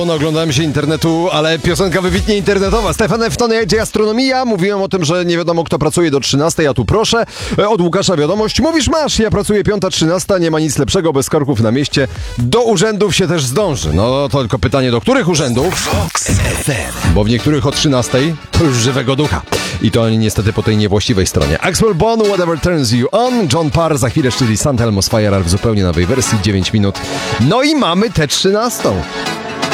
No, oglądałem się internetu, ale piosenka wybitnie internetowa. Stefan F. Tony jedzie Astronomia. Mówiłem o tym, że nie wiadomo kto pracuje do 13, a tu proszę. Od Łukasza wiadomość. Mówisz masz, ja pracuję 5:13, nie ma nic lepszego, bez korków na mieście. Do urzędów się też zdąży. No to tylko pytanie, do których urzędów? Bo w niektórych o 13 to już żywego ducha. I to niestety po tej niewłaściwej stronie. Axwell Bone, Whatever Turns You On. John Parr, za chwilę czyli St. Elmo's Fire w zupełnie nowej wersji, 9 minut. No i mamy tę 13.